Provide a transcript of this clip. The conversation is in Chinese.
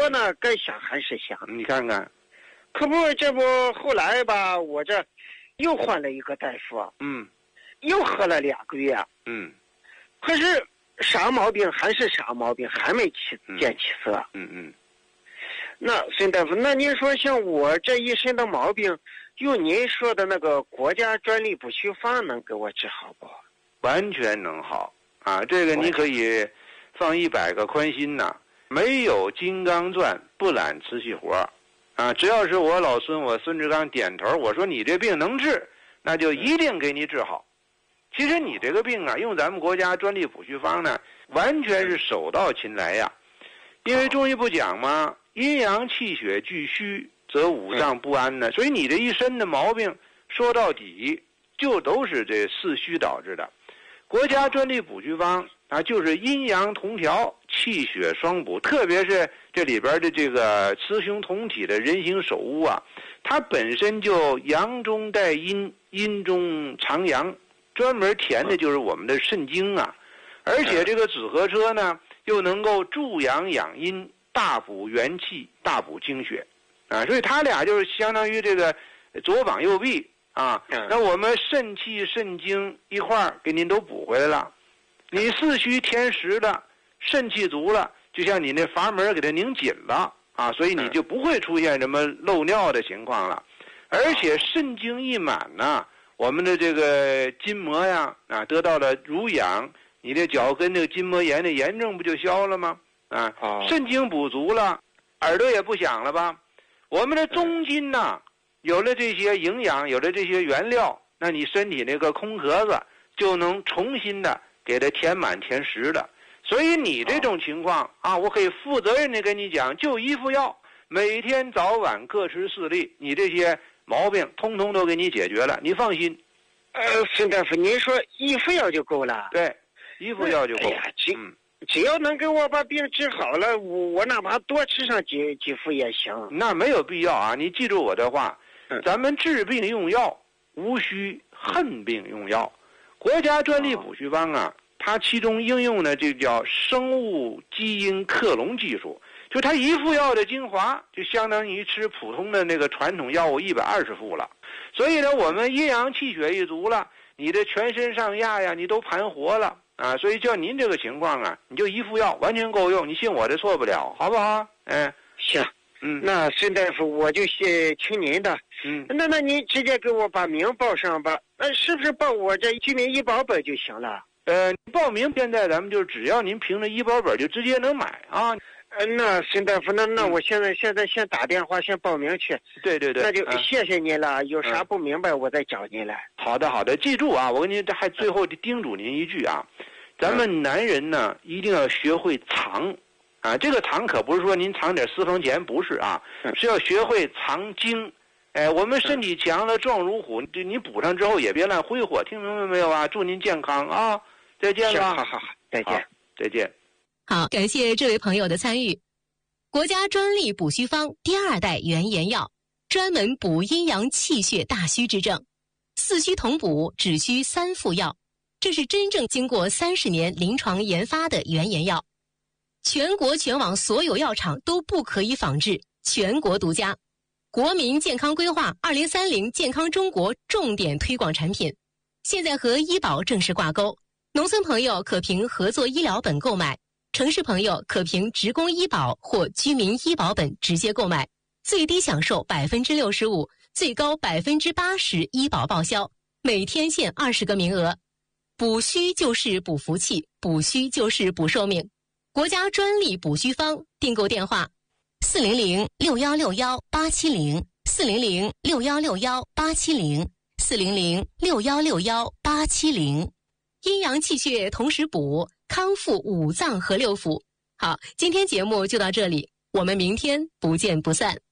说呢，该想还是想。 你看看， 可不，这不后来吧，我这又换了一个大夫，又喝了2个月，可是啥毛病还是啥毛病，还没见起色。那孙大夫，那您说像我这一身的毛病，用您说的那个国家专利补虚方能给我治好不？ 完全能好啊！这个你可以放100个宽心呐。没有金刚钻不揽瓷器活啊！只要是我老孙，我孙志刚点头，我说你这病能治，那就一定给你治好。其实你这个病啊，用咱们国家专利补虚方呢，完全是手到擒来呀。因为中医不讲吗？阴阳气血俱虚，则五脏不安呢。所以你这一身的毛病，说到底就都是这四虚导致的。国家专利补虚方啊，就是阴阳同调，气血双补，特别是这里边的这个雌雄同体的人形手乌啊，它本身就阳中带阴，阴中藏阳，专门填的就是我们的肾经啊。而且这个紫河车呢，又能够助阳养阴，大补元气，大补精血啊，所以它俩就是相当于这个左膀右臂啊。那我们肾气肾精一块儿给您都补回来了。你四虚填实了，肾气足了，就像你那阀门给它拧紧了啊，所以你就不会出现什么漏尿的情况了。而且肾精一满呢，我们的这个筋膜呀啊得到了濡养，你的脚跟这个筋膜炎的炎症不就消了吗？啊，肾精补足了，耳朵也不响了吧？我们的中筋呢，有了这些营养，有了这些原料，那你身体那个空壳子就能重新的给它填满填实的。所以你这种情况啊，我可以负责任的跟你讲，就一副药，每天早晚各吃4粒，你这些毛病通通都给你解决了，你放心。 孙大夫，您说一副药就够了？ 对，一副药就够。 只要能给我把病治好了，我哪怕多吃上几副也行。 那没有必要啊！你记住我的话，咱们治病用药，无需恨病用药。国家专利补虚方啊，它其中应用的就叫生物基因克隆技术，就它一副药的精华，就相当于吃普通的那个传统药物120副了。所以呢，我们阴阳气血一足了，你的全身上下呀，你都盘活了。啊，所以就您这个情况啊，你就一副药完全够用，你信我的错不了，好不好？ 行，那孙大夫我就听您的。那您直接给我把名报上吧，是不是报我这居民医保本就行了？ 报名现在咱们就只要您凭着医保本就直接能买啊。 那孙大夫，那我现在先打电话先报名去。 对， 那就谢谢您了。有啥不明白我再找您来。 好的，记住啊，我跟您还最后叮嘱您一句啊，咱们男人呢一定要学会藏啊，这个藏可不是说您藏点私房钱，不是啊，是要学会藏精。我们身体强了壮如虎，你补上之后也别乱挥霍，听明白没有啊？祝您健康啊，再见了。 好，再见。 再见。 好，感谢这位朋友的参与。国家专利补虚方第2代原研药，专门补阴阳气血大虚之症，四虚同补，只需3副药，这是真正经过30年临床研发的原研药，全国全网所有药厂都不可以仿制，全国独家。国民健康规划2030健康中国重点推广产品，现在和医保正式挂钩，农村朋友可凭合作医疗本购买，城市朋友可凭职工医保或居民医保本直接购买，最低享受65%，最高80%医保报销，每天限20个名额。补虚就是补福气，补虚就是补寿命。国家专利补虚方，订购电话400-6161-870，400-6161-870，400-6161-870。阴阳气血同时补，康复5脏和6腑。好，今天节目就到这里，我们明天不见不散。